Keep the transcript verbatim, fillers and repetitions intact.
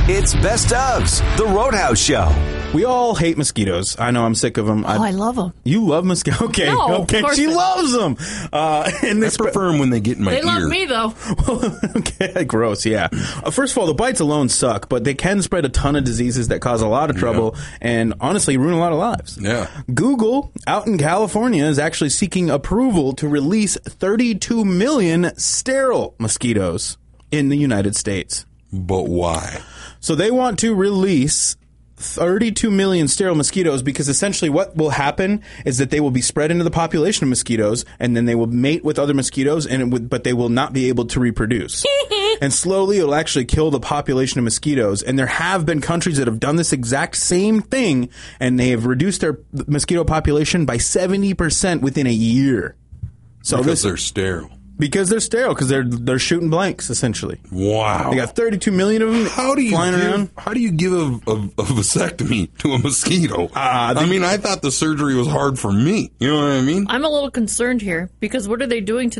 It's Best ofs, The Roadhouse Show. We all hate mosquitoes. I know I'm sick of them. Oh, I, I love them. You love mosquitoes? Okay, No, okay. of course She not. loves them. Uh, and I this prefer them when they get in my They ear. love me, though. okay, gross, yeah. Uh, first of all, the bites alone suck, but they can spread a ton of diseases that cause a lot of trouble Yeah. and honestly ruin a lot of lives. Yeah. Google, out in California, is actually seeking approval to release thirty-two million sterile mosquitoes in the United States. But why? So they want to release thirty-two million sterile mosquitoes because essentially what will happen is that they will be spread into the population of mosquitoes and then they will mate with other mosquitoes, and it would, but they will not be able to reproduce. And slowly it'll actually kill the population of mosquitoes. And there have been countries that have done this exact same thing, and they have reduced their mosquito population by seventy percent within a year. So Because this, they're sterile. because they're sterile, because they're they're shooting blanks essentially. Wow. They got thirty-two million of them How do you flying give, around. How do you give a, a, a vasectomy to a mosquito? Uh, I mean, I thought the surgery was hard for me. You know what I mean? I'm a little concerned here because what are they doing to